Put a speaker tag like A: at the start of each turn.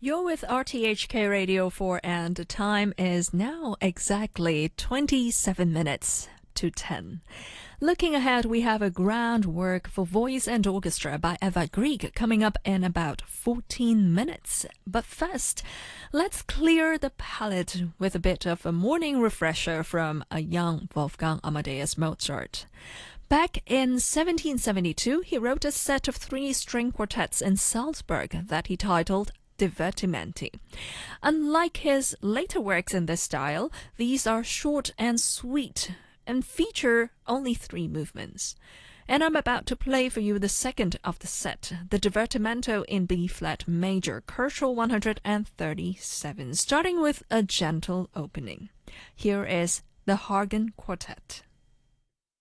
A: You're with RTHK Radio 4 and the time is now exactly 27 minutes to 10. Looking ahead, we have a groundwork for voice and orchestra by Eva Grieg coming up in about 14 minutes. But first, let's clear the palate with a bit of a morning refresher from a young Wolfgang Amadeus Mozart. Back in 1772, he wrote a set of 3-string quartets in Salzburg that he titled Divertimenti. Unlike his later works in this style, these are short and sweet and feature only 3 movements. And I'm about to play for you the second of the set, the Divertimento in B-flat major, Koszul 137, starting with a gentle opening. Here is the Hagen Quartet.